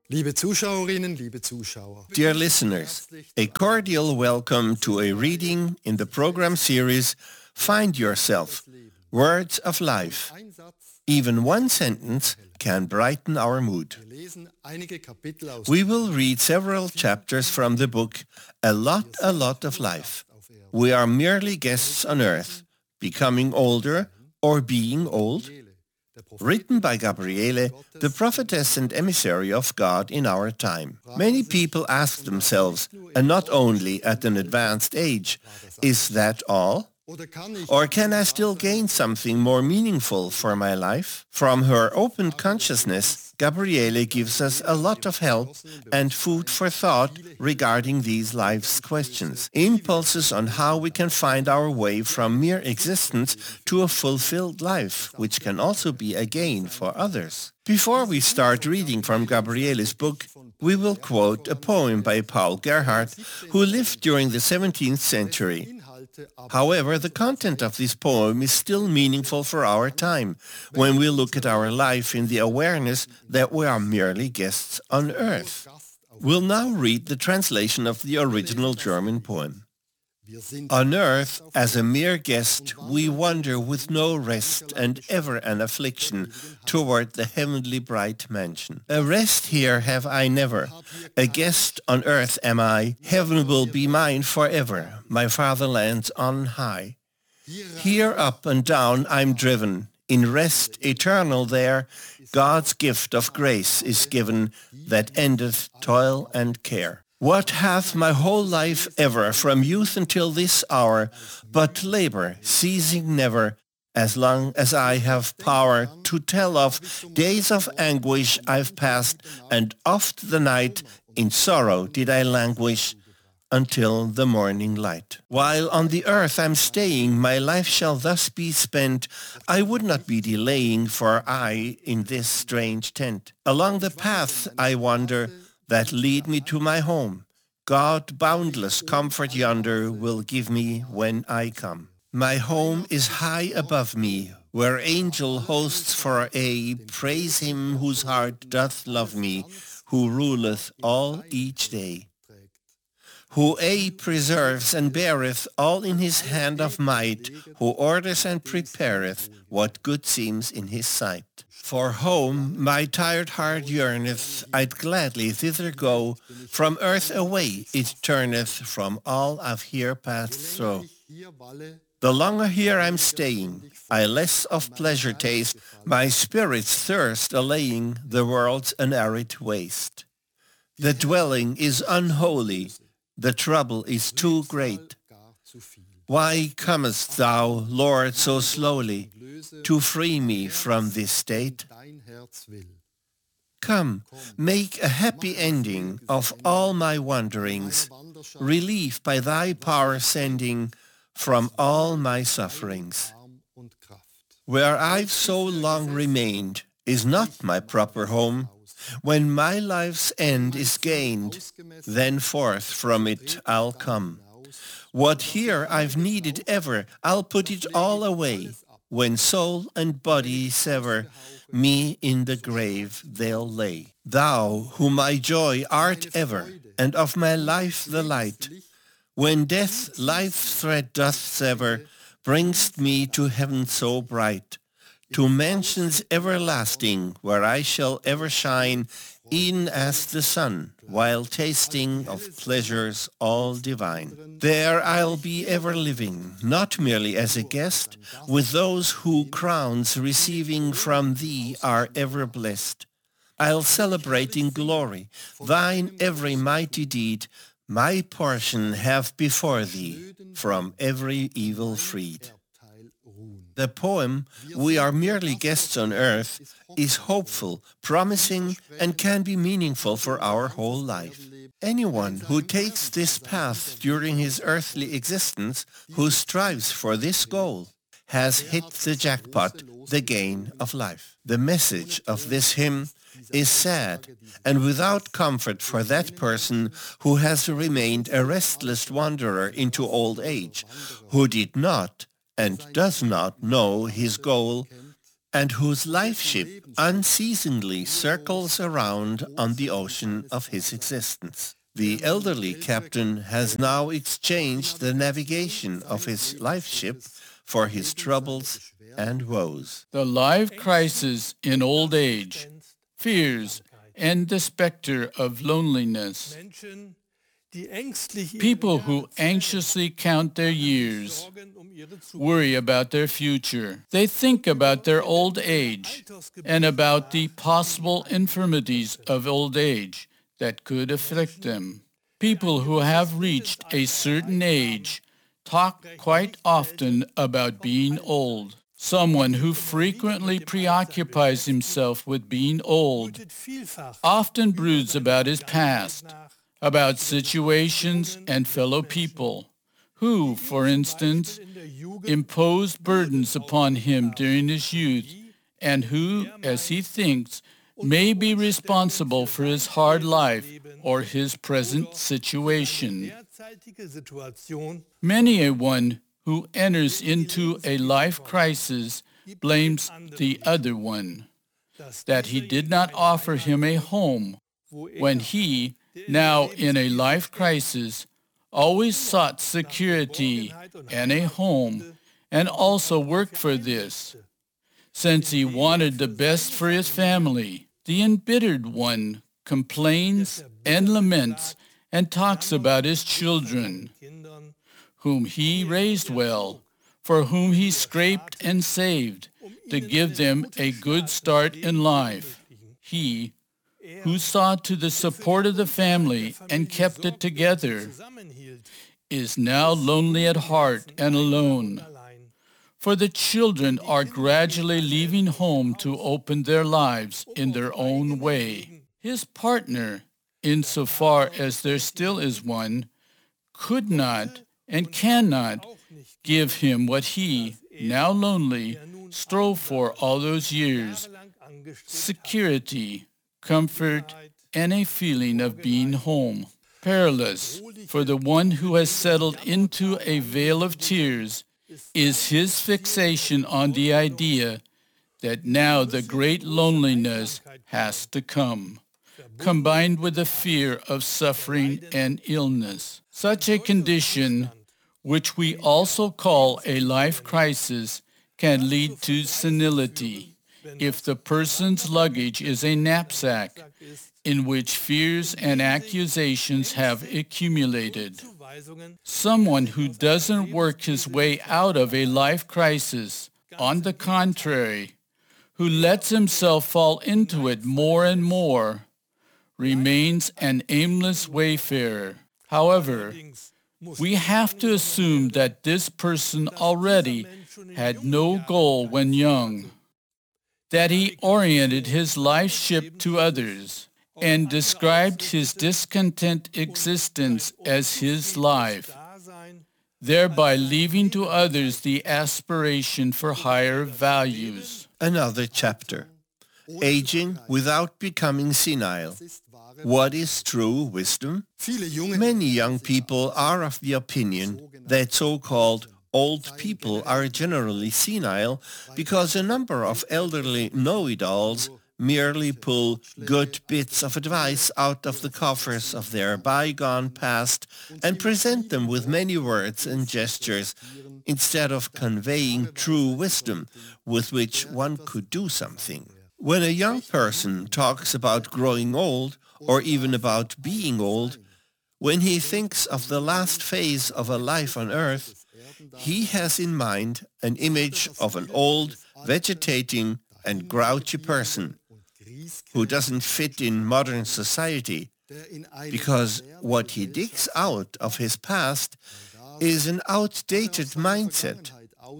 Liebe Zuschauerinnen, liebe Zuschauer. Dear listeners, a cordial welcome to a reading in the program series Find Yourself, Words of Life. Ein Satz, Even one sentence can brighten our mood. wir lesen einige Kapitel aus We will read several chapters from the book A Lot of Life. auf Erden. We are merely guests on earth, becoming older or being old. Der Prophet Written by Gabriele, the prophetess and emissary of God in our time. Many people ask themselves, and not only at an advanced age, is that all? oder kann ich Or can I still gain something more meaningful for my life? From her open consciousness, Gabriele gives us a lot of help and food for thought regarding these life's questions. Impulses on how we can find our way from mere existence to a fulfilled life, which can also be a gain for others. Before we start reading from Gabriele's book, we will quote a poem by Paul Gerhardt, who lived during the 17th century. Inhalte aber However, the content of this poem is still meaningful for our time when we look at our life in the awareness that we are merely guests on earth. Gast auf. We'll now read the translation of the original German poem. Wir sind On earth, as a mere guest, we wander with no rest and ever an affliction toward the heavenly bright mansion. A rest here have I never. A guest on earth am I. Heaven will be mine forever, my fatherland's on high. Here up and down I'm driven. In rest eternal there, God's gift of grace is given that endeth toil and care. What hath my whole life ever, from youth until this hour, but labor, ceasing never, as long as I have power to tell of days of anguish I've passed, and oft the night in sorrow did I languish until the morning light. While on the earth I'm staying, my life shall thus be spent. I would not be delaying, for I in this strange tent. Along the paths I wander, that lead me to my home. God boundless comfort yonder will give me when I come. My home is high above me, where angel hosts for aye praise him whose heart doth love me, who ruleth all each day. Who aye preserves and beareth all in his hand of might, who orders and prepareth what good seems in his sight. For home my tired heart yearneth, I'd gladly thither go, from earth away it turneth from all I've here passed through. hier walle, The longer here I'm staying, I less of pleasure taste, my spirit's thirst allaying the world's an arid waste. The dwelling is unholy, the trouble is too great. gar zu viel. Why comest thou, Lord, so slowly, to free me from this state? Dein Herz will. Come, make a happy ending of all my wanderings, relief by thy power sending from all my sufferings. Arm und Kraft. Where I've so long remained is not my proper home. When my life's end is gained, then forth from it I'll come. What here I've needed ever, I'll put it all away. When soul and body sever, me in the grave they'll lay. Thou, who my joy art ever, and of my life the light, when death life's thread doth sever, bringst me to heaven so bright, to mansions everlasting, where I shall ever shine, e'en as the sun, while tasting of pleasures all divine. There I'll be ever living, not merely as a guest, with those who crowns receiving from thee are ever blessed. I'll celebrate in glory thine every mighty deed, my portion have before thee, from every evil freed. Teil ruhen. The poem, We Are Merely Guests on Earth, is hopeful, promising, and can be meaningful for our whole life. Anyone who takes this path during his earthly existence, who strives for this goal, has hit the jackpot, the gain of life. The message of this hymn is sad and without comfort for that person who has remained a restless wanderer into old age, who did not and does not know his goal, and whose life ship unceasingly circles around on the ocean of his existence. The elderly captain has now exchanged the navigation of his life ship for his troubles and woes. The life crisis in old age, fears, and the specter of loneliness. People who anxiously count their years worry about their future. They think about their old age and about the possible infirmities of old age that could afflict them. People who have reached a certain age talk quite often about being old. Someone who frequently preoccupies himself with being old often broods about his past, about situations and fellow people who, for instance, imposed burdens upon him during his youth and who, as he thinks, may be responsible for his hard life or his present situation. Many a one who enters into a life crisis blames the other one, that he did not offer him a home when he, now in a life crisis, always sought security and a home and also worked for this, since he wanted the best for his family. The embittered one complains and laments and talks about his children, whom he raised well, for whom he scraped and saved, to give them a good start in life. He, who saw to the support of the family and kept it together, is now lonely at heart and alone, for the children are gradually leaving home to open their lives in their own way. His partner, insofar as there still is one, could not and cannot give him what he, now lonely, strove for all those years: security, comfort, and a feeling of being home. Perilous for the one who has settled into a vale of tears is his fixation on the idea that now the great loneliness has to come, combined with the fear of suffering and illness. Such a condition, which we also call a life crisis, can lead to senility if the person's luggage is a knapsack in which fears and accusations have accumulated. Someone who doesn't work his way out of a life crisis, on the contrary, who lets himself fall into it more and more, remains an aimless wayfarer. However, we have to assume that this person already had no goal when young, that he oriented his life ship to others and described his discontent existence as his life, thereby leaving to others the aspiration for higher values. Another chapter. Aging without becoming senile. What is true wisdom? Many young people are of the opinion that so-called old people are generally senile because a number of elderly know-it-alls merely pull good bits of advice out of the coffers of their bygone past and present them with many words and gestures instead of conveying true wisdom with which one could do something. When a young person talks about growing old or even about being old, when he thinks of the last phase of a life on earth, he has in mind an image of an old, vegetating and grouchy person who doesn't fit in modern society, because what he digs out of his past is an outdated mindset,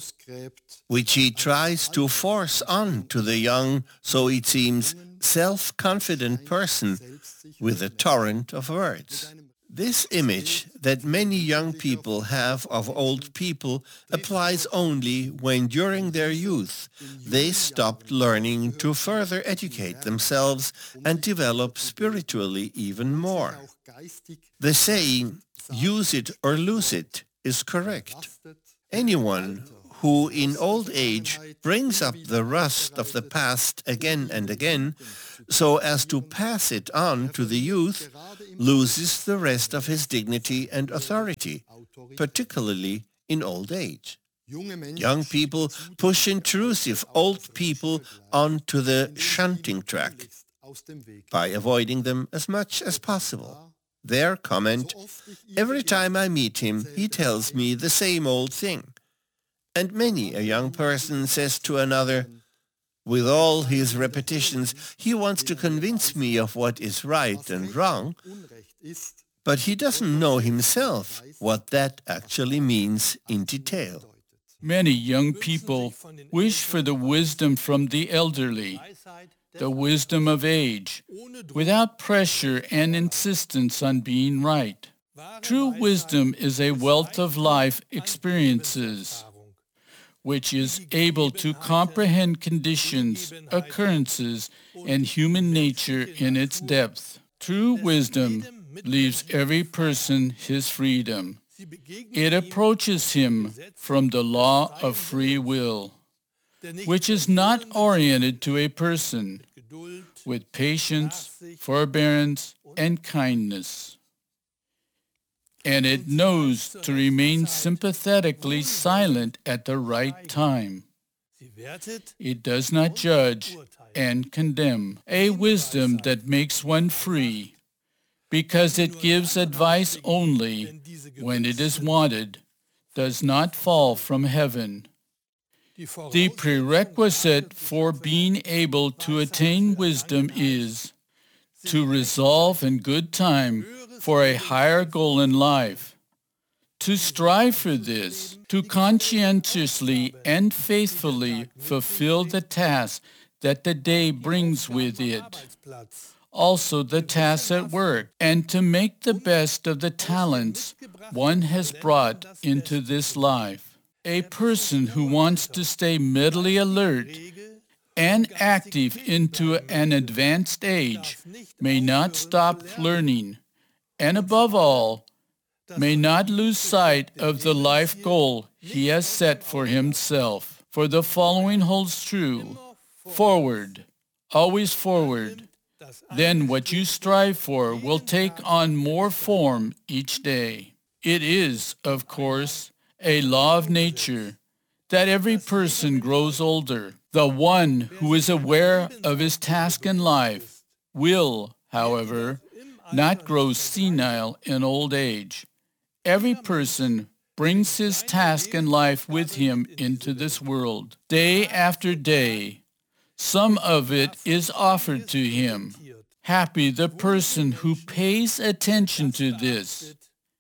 which he tries to force on to the young, so it seems, self-confident person with a torrent of words. This image that many young people have of old people applies only when during their youth they stopped learning to further educate themselves and develop spiritually even more. The saying, use it or lose it, is correct. Anyone who in old age brings up the rust of the past again and again, so as to pass it on to the youth, loses the rest of his dignity and authority, particularly in old age. Young people push intrusive old people onto the shunting track by avoiding them as much as possible. Their comment, "Every time I meet him, he tells me the same old thing." And many a young person says to another, "With all his repetitions, he wants to convince me of what is right and wrong, but he doesn't know himself what that actually means in detail." Many young people wish for the wisdom from the elderly, the wisdom of age, without pressure and insistence on being right. True wisdom is a wealth of life experiences, which is able to comprehend conditions, occurrences, and human nature in its depth. True wisdom leaves every person his freedom. It approaches him from the law of free will, which is not oriented to a person, with patience, forbearance, and kindness. And it knows to remain sympathetically silent at the right time. It does not judge and condemn. A wisdom that makes one free, because it gives advice only when it is wanted, does not fall from heaven. The prerequisite for being able to attain wisdom is to resolve in good time for a higher goal in life, to strive for this, to conscientiously and faithfully fulfill the task that the day brings with it, also the tasks at work, and to make the best of the talents one has brought into this life. A person who wants to stay mentally alert and active into an advanced age may not stop learning, and above all, may not lose sight of the life goal he has set for himself. For the following holds true: forward, always forward. Then what you strive for will take on more form each day. It is, of course, a law of nature that every person grows older. The one who is aware of his task in life will, however, not grow senile in old age. Every person brings his task in life with him into this world. Day after day, some of it is offered to him. Happy the person who pays attention to this.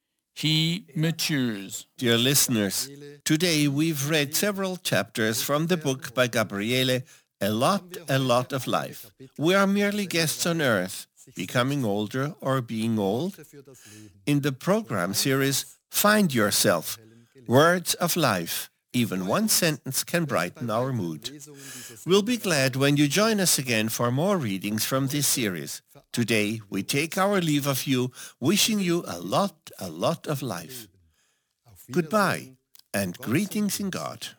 He matures. Dear listeners, today we've read several chapters from the book by Gabriele, A Lot of Life. We are merely guests on earth, becoming older or being old. In the program series, Find Yourself, Words of Life. Even one sentence can brighten our mood. We'll be glad when you join us again for more readings from this series. Today, we take our leave of you, wishing you a lot of life. Goodbye, and greetings in God.